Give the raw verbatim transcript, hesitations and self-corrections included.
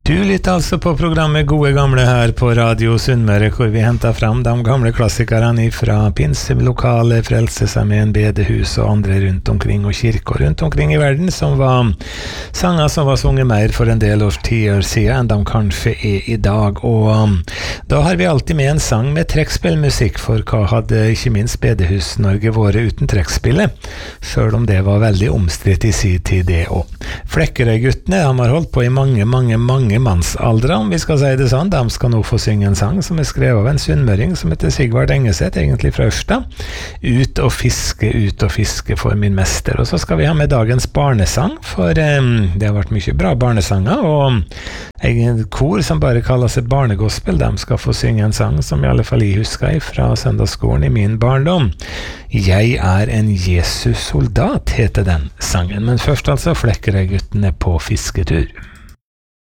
Du lytter altså på programmet Gode Gamle her på Radio Sunnmøre, hvor vi henter fram de gamle klassikerne fra pinselokale, Frelsesarmeen, bedehus og andre rundt omkring, og kirker rundt omkring i verden, som var sanger som var sunget mer for en del år tider siden enn de kanskje er i dag. Og um, da har vi alltid med en sang med trekkspillmusikk, for hva hadde ikke minst bedehus-Norge vært uten trekkspillet, selv om det var veldig omstridt i sin tid det også. Flekkerøy-guttene, de har holdt på i mange, mange, mange mannsaldre, om vi skal si det sånn. De skal nå få synge en sang som er skrevet av en sunnmøring som heter Sigvard Engeseth, egentlig fra Ørsta. Ut og fiske, ut og fiske for min mester. Og så skal vi ha med dagens barnesang, for um, det har vært mye bra barnesanger, og en kor som bare kaller seg Barnegospel, de skal få synge en sang som i alle fall jeg husker fra søndagsskolen i min barndom. Jeg er en Jesus soldat, heter den sangen. Men først altså Flekkerøy-guttene på fisketur.